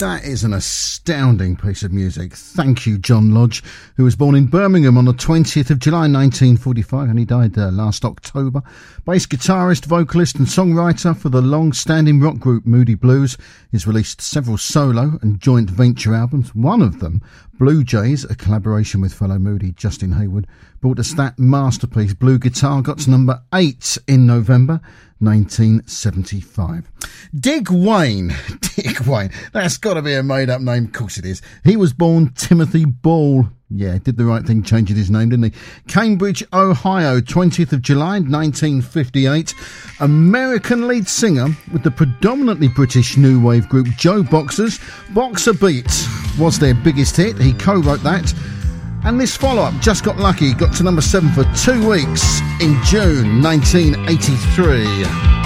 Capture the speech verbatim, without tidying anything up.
That is an astounding piece of music. Thank you, John Lodge, who was born in Birmingham on the twentieth of July nineteen forty-five, and he died uh, last October. Bass guitarist, vocalist and songwriter for the long-standing rock group Moody Blues. He's released several solo and joint venture albums. One of them, Blue Jays, a collaboration with fellow Moody Justin Hayward, brought us that masterpiece. Blue Guitar got to number eight in November nineteen seventy-five. Dick Wayne. Dick Wayne. That's got to be a made-up name. Of course it is. He was born Timothy Ball. Yeah, did the right thing changing his name, didn't he? Cambridge, Ohio, twentieth of July nineteen fifty-eight. American lead singer with the predominantly British new wave group Joe Boxers. Boxer Beat was their biggest hit. He co-wrote that. And this follow-up, Just Got Lucky, got to number seven for two weeks in June nineteen eighty-three.